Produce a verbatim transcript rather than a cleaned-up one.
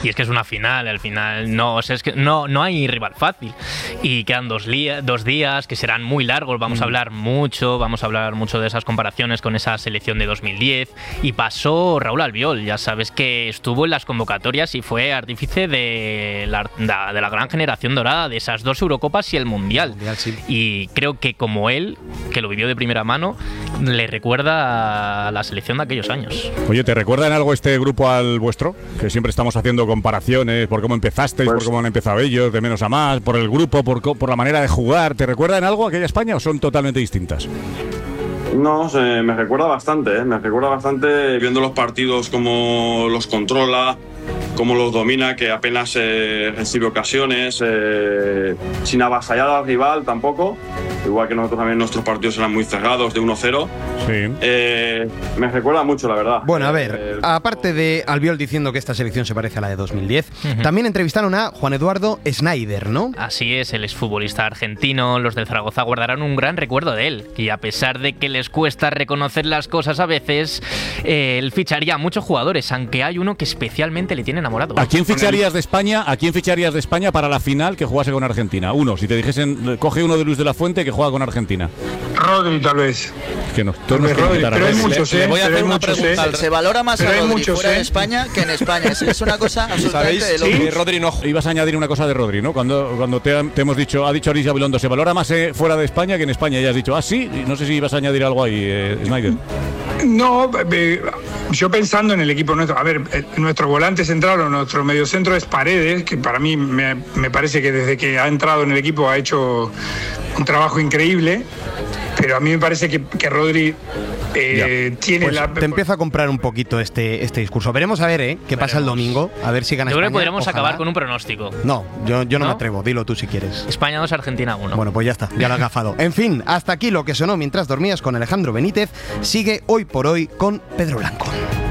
Y es que es una final, al final no, o sea, es que no, no hay rival fácil. Y quedan dos, li- dos días que serán muy largos, vamos mm. a hablar mucho, vamos a hablar mucho de esas comparaciones con esa selección de dos mil diez. Y pasó Raúl Albiol, ya sabes que estuvo en las convocatorias y fue artífice de la, de la gran generación dorada, de esas dos Eurocopas y el Mundial. El mundial sí. Y creo que como él, que lo vivió de primera mano, le recuerda a la selección de aquellos años. Oye, ¿te recuerda en algo este grupo al vuestro? Que siempre estamos haciendo comparaciones por cómo empezasteis, pues, por cómo han empezado ellos, de menos a más, por el grupo, por, por la manera de jugar. ¿Te recuerda en algo aquella España o son totalmente distintas? No, se, me recuerda bastante, ¿eh? me recuerda bastante viendo los partidos, cómo los controla, cómo los domina, que apenas eh, recibe ocasiones, eh, sin avasallar al rival tampoco, igual que nosotros también nuestros partidos eran muy cerrados, de uno cero. Sí. Eh, me recuerda mucho, la verdad. Bueno, a ver, eh, aparte de Albiol diciendo que esta selección se parece a la de dos mil diez, uh-huh. también entrevistaron a Juan Eduardo Schneider, ¿no? Así es, el exfutbolista argentino. Los del Zaragoza guardarán un gran recuerdo de él, y a pesar de que les cuesta reconocer las cosas a veces, eh, él ficharía a muchos jugadores, aunque hay uno que especialmente le tiene enamorado. ¿A quién ficharías de España? ¿A quién ficharías de España para la final que jugase con Argentina? Uno, si te dijesen, coge uno de Luis de la Fuente que juega con Argentina. Rodri, tal vez. Que no, tal vez Rodri, pero hay muchos, le, ¿eh? le voy a hacer una pregunta. ¿eh? Se valora más pero a Rodri muchos, fuera ¿eh? de España que en España. Es, es una cosa absolutamente de loco. ¿Sí? Rodri no. Ibas a añadir una cosa de Rodri, ¿no? Cuando, cuando te, te hemos dicho, ha dicho Aris Gabilondo, se valora más eh, fuera de España que en España. Y has dicho, ah, sí, no sé si ibas a añadir algo ahí, eh, Schneider. No, eh, yo pensando en el equipo nuestro, a ver, eh, nuestro volante central o nuestro mediocentro es Paredes, que para mí me, me parece que desde que ha entrado en el equipo ha hecho un trabajo increíble, pero a mí me parece que, que Rodri eh, tiene pues la... Te empiezo a comprar un poquito este, este discurso. Veremos a ver, ¿eh? ¿Qué Veremos. pasa el domingo? A ver si gana Yo España. Yo creo que podríamos Ojalá. acabar con un pronóstico. No, yo, yo no, no me atrevo. Dilo tú si quieres. España dos, Argentina uno. Bueno, pues ya está. Ya lo has gafado. En fin, hasta aquí lo que sonó mientras dormías con Alejandro Benítez. Sigue Hoy por Hoy con Pedro Blanco.